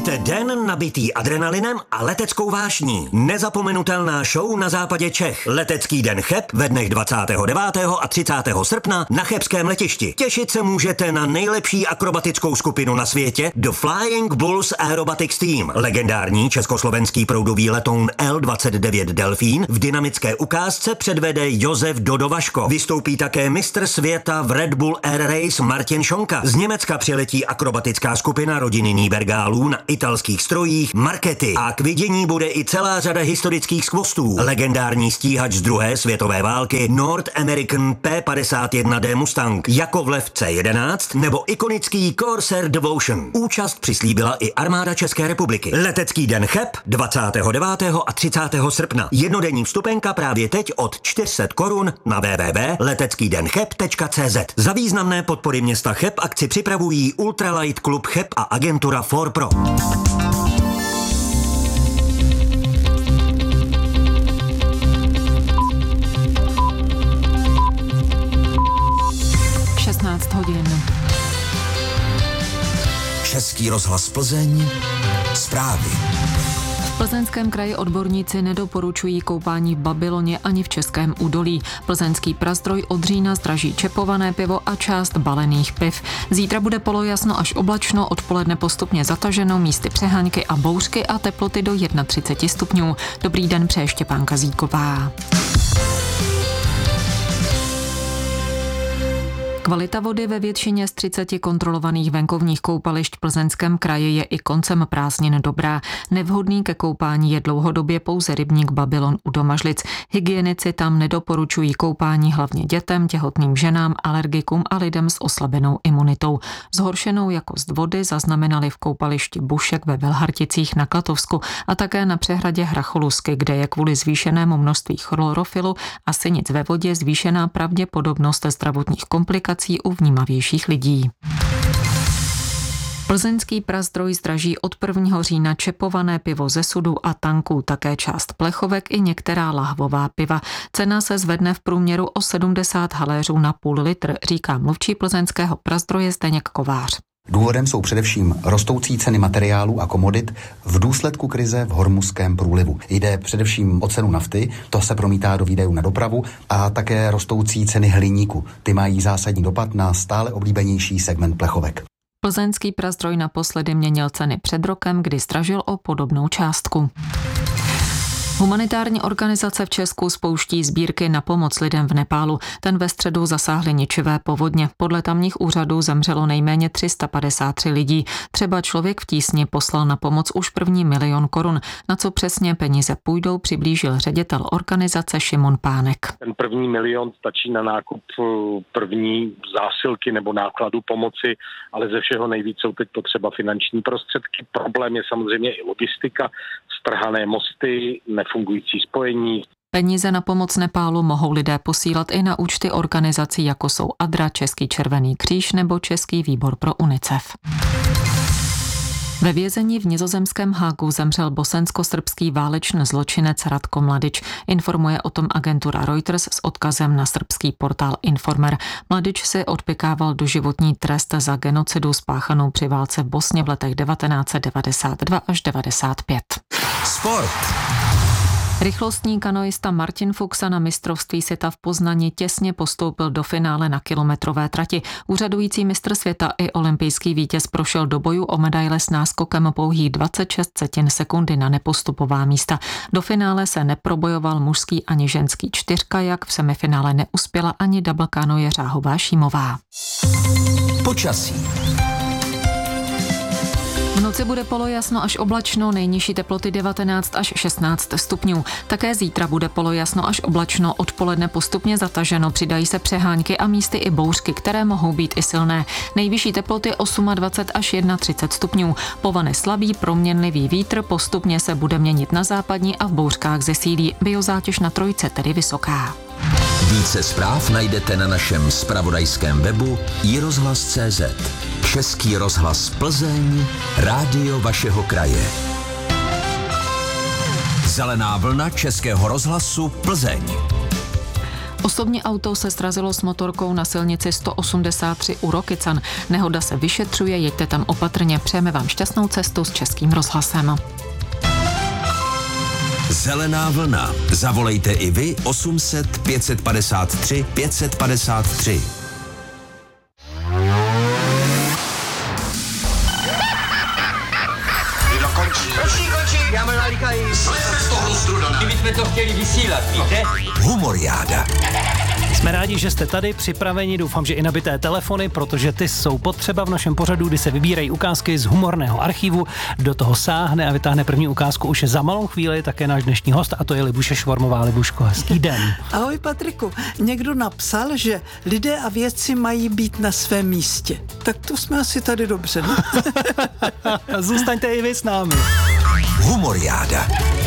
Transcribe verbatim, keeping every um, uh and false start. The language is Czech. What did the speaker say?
Zažijte den nabitý adrenalinem a leteckou vášní. Nezapomenutelná show na západě Čech. Letecký den Cheb ve dnech dvacátého devátého a třicátého srpna na chebském letišti. Těšit se můžete na nejlepší akrobatickou skupinu na světě The Flying Bulls Aerobatics Team. Legendární československý proudový letoun L dvacet devět Delfín v dynamické ukázce předvede Josef Dodo Vaško. Vystoupí také mistr světa v Red Bull Air Race Martin Šonka. Z Německa přiletí akrobatická skupina rodiny Nýbergálů na italských strojích Markety. A k vidění bude i celá řada historických skvostů. Legendární stíhač z druhé světové války North American P padesát jedna D Mustang, Jakovlev C jedenáct nebo ikonický Corsair Devotion. Účast přislíbila i armáda České republiky. Letecký den Cheb dvacátého devátého a třicátého srpna. Jednodenní vstupenka právě teď od čtyři sta korun na w w w tečka letecký den cheb tečka c z. Za významné podpory města Cheb akci připravují Ultralight Klub Cheb a agentura For Pro. šestnáct hodin. Český rozhlas Plzeň. Zprávy. V Plzeňském kraji odborníci nedoporučují koupání v Babyloně ani v Českém údolí. Plzeňský Prazdroj od října zdraží čepované pivo a část balených piv. Zítra bude polojasno až oblačno, odpoledne postupně zataženo, místy přehánky a bouřky a teploty do třicet jedna stupňů. Dobrý den, přeje Štěpánka Zíková. Kvalita vody ve většině z třiceti kontrolovaných venkovních koupališť v Plzeňském kraji je i koncem prázdnin dobrá. Nevhodný ke koupání je dlouhodobě pouze rybník Babylon u Domažlic. Hygienici tam nedoporučují koupání hlavně dětem, těhotným ženám, alergikům a lidem s oslabenou imunitou. Zhoršenou jakost vody zaznamenali v koupališti Bušek ve Velharticích na Klatovsku a také na přehradě Hracholusky, kde je kvůli zvýšenému množství chlorofilu a sinic ve vodě zvýšená pravděpodobnost zdravotních komplikací u vnímavějších lidí. Plzeňský Prazdroj zdraží od prvního října čepované pivo ze sudu a tanků, také část plechovek i některá lahvová piva. Cena se zvedne v průměru o sedmdesát haléřů na půl litr, říká mluvčí plzeňského Prazdroje Zdeněk Kovář. Důvodem jsou především rostoucí ceny materiálů a komodit v důsledku krize v Hormuzském průlivu. Jde především o cenu nafty, to se promítá do výdajů na dopravu, a také rostoucí ceny hliníku. Ty mají zásadní dopad na stále oblíbenější segment plechovek. Plzeňský Prazdroj naposledy měnil ceny před rokem, kdy zdražil o podobnou částku. Humanitární organizace v Česku spouští sbírky na pomoc lidem v Nepálu. Ten ve středu zasáhly ničivé povodně. Podle tamních úřadů zemřelo nejméně tři sta padesát tři lidí. Třeba Člověk v tísni poslal na pomoc už první milion korun. Na co přesně peníze půjdou, přiblížil ředitel organizace Šimon Pánek. Ten první milion stačí na nákup první zásilky nebo nákladu pomoci, ale ze všeho nejvíc jsou teď potřeba finanční prostředky. Problém je samozřejmě i logistika, strhané mosty, nefungující spojení. Peníze na pomoc Nepálu mohou lidé posílat i na účty organizací, jako jsou Adra, Český červený kříž nebo Český výbor pro UNICEF. Ve vězení v nizozemském Hágu zemřel bosensko-srbský válečný zločinec Ratko Mladič. Informuje o tom agentura Reuters s odkazem na srbský portál Informer. Mladič si odpykával doživotní trest za genocidu spáchanou při válce v Bosně v letech devatenáct set devadesát dva až devadesát pět. Sport. Rychlostní kanoista Martin Fuxa na mistrovství světa v Poznani těsně postoupil do finále na kilometrové trati. Úřadující mistr světa i olympijský vítěz prošel do boju o medaile s náskokem pouhých dvacet šest setin sekundy na nepostupová místa. Do finále se neprobojoval mužský ani ženský čtyřkajak, v semifinále neuspěla ani double kanoje Řáhová Šímová. Počasí. V noci bude polojasno až oblačno, nejnižší teploty devatenáct až šestnáct stupňů. Také zítra bude polojasno až oblačno, odpoledne postupně zataženo, přidají se přehánky a místy i bouřky, které mohou být i silné. Nejvyšší teploty dvacet osm až třicet jedna stupňů. Povane slabý, proměnlivý vítr, postupně se bude měnit na západní a v bouřkách zesílí. Biozátěž na trojce tedy vysoká. Více zpráv najdete na našem zpravodajském webu i rozhlas tečka cé zet. Český rozhlas Plzeň, rádio vašeho kraje. Zelená vlna Českého rozhlasu Plzeň. Osobní auto se srazilo s motorkou na silnici sto osmdesát tři u Rokycan. Nehoda se vyšetřuje, jeďte tam opatrně. Přejeme vám šťastnou cestu s Českým rozhlasem. Zelená vlna. Zavolejte i vy osm set pět padesát tři pět padesát tři. Končí, končí, já mám nalíkají. Slejte z toho strudana. My jsme to chtěli vysílat, víte? Humoriáda. Jsme rádi, že jste tady připraveni, doufám, že i nabité telefony, protože ty jsou potřeba v našem pořadu, kdy se vybírají ukázky z humorného archivu. Do toho sáhne a vytáhne první ukázku už je za malou chvíli také náš dnešní host, a to je Libuše Švormová. Libuško, hezký den. Ahoj Patriku, někdo napsal, že lidé a věci mají být na svém místě. Tak to jsme asi tady dobře, ne? Zůstaňte i vy s námi. Humoriáda.